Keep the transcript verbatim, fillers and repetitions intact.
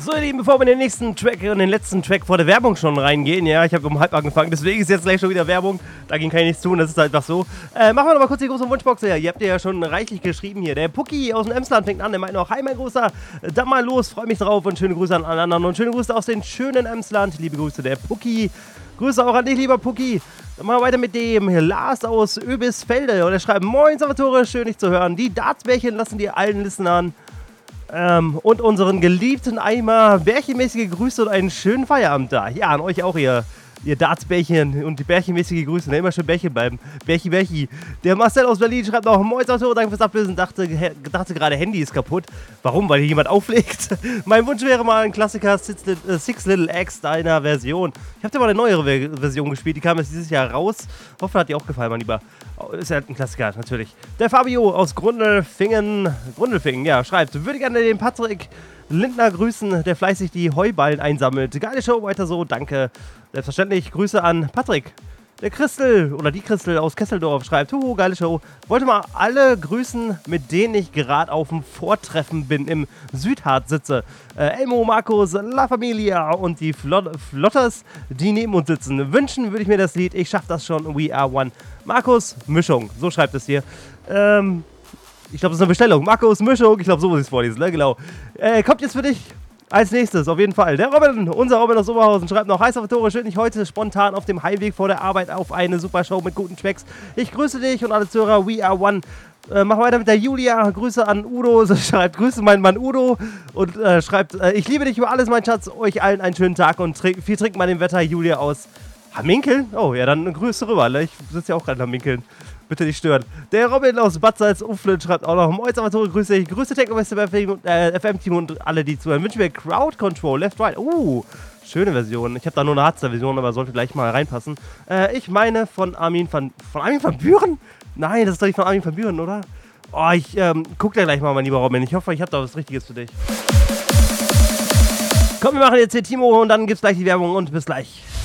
So, ihr Lieben, bevor wir in den nächsten Track und den letzten Track vor der Werbung schon reingehen, ja, ich habe um halb angefangen, deswegen ist jetzt gleich schon wieder Werbung, dagegen kann ich nichts tun, das ist einfach so. Äh, machen wir noch mal kurz die große Wunschbox her, ihr habt ja schon reichlich geschrieben hier. Der Pucki aus dem Emsland fängt an, der meint noch, hi mein Großer, dann mal los, freue mich drauf und schöne Grüße an alle anderen und schöne Grüße aus dem schönen Emsland, liebe Grüße der Pucki. Grüße auch an dich, lieber Pucki. Dann machen wir weiter mit dem Lars aus Öbisfelde und er schreibt, moin Salvatore, schön dich zu hören. Die Dartsbärchen lassen dir allen Listenern Ähm, und unseren geliebten Eimer bärchenmäßige Grüße und einen schönen Feierabend da. Ja, an euch auch, ihr, ihr Dartsbärchen und die bärchenmäßige Grüße. Ne, immer schön Bärchen bleiben. Bärchi, Bärchi. Der Marcel aus Berlin schreibt noch, moin Autor, danke fürs Ablösen. Dachte, dachte gerade, Handy ist kaputt. Warum? Weil hier jemand auflegt. Mein Wunsch wäre mal ein Klassiker Six, äh, Six Little Eggs deiner Version. Ich habe dir mal eine neuere Ver Version gespielt, die kam jetzt dieses Jahr raus. Hoffe, hat dir auch gefallen, mein Lieber. Ist ja ein Klassiker, natürlich. Der Fabio aus Grundelfingen, Grundelfingen, ja, schreibt, würde gerne den Patrick Lindner grüßen, der fleißig die Heuballen einsammelt. Geile Show, weiter so, danke. Selbstverständlich Grüße an Patrick. Der Christel, oder die Christel aus Kesseldorf schreibt, huhu, geile Show. Wollte mal alle grüßen, mit denen ich gerade auf dem Vortreffen bin, im Südharz sitze. Äh, Elmo, Markus, La Familia und die Flot Flotters, die neben uns sitzen. Wünschen würde ich mir das Lied, ich schaff das schon, We Are One. Markus, Mischung, so schreibt es hier. Ähm, ich glaube, das ist eine Bestellung. Markus, Mischung, ich glaube, so muss ich es vorlesen, ne? Genau. Äh, kommt jetzt für dich. Als nächstes, auf jeden Fall, der Robin, unser Robin aus Oberhausen, schreibt noch, hi Salvatore, schön dich heute spontan auf dem Heimweg vor der Arbeit auf eine super Show mit guten Tracks. Ich grüße dich und alle Zuhörer, We Are One. Äh, mach weiter mit der Julia, Grüße an Udo, so schreibt, Grüße meinen Mann Udo und äh, schreibt, äh, ich liebe dich über alles, mein Schatz, euch allen einen schönen Tag und trink, viel trinkt mal dem Wetter, Julia aus Hamminkeln? Oh, ja, dann Grüße rüber, ne? Ich sitze ja auch gerade in Hamminkeln. Bitte nicht stören. Der Robin aus Bad Salz-Uflen schreibt auch noch, moin Salvatore, grüße dich. Grüße Techno-F M-Team und alle, die zuhören. Wünschen wir Crowd Control, Left, Right. Uh, schöne Version. Ich habe da nur eine Harzer-Version, aber sollte gleich mal reinpassen. Äh, ich meine von Armin van... Von Armin van Buren? Nein, das ist doch nicht von Armin van Buren, oder? Oh, ich ähm, guck da gleich mal, mein lieber Robin. Ich hoffe, ich habe da was Richtiges für dich. Komm, wir machen jetzt hier Timo und dann gibt's gleich die Werbung und bis gleich.